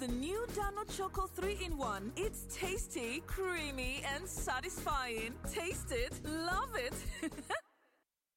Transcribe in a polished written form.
new Dano Choco 3-in-1. It's tasty, creamy, and satisfying. Taste it, love it.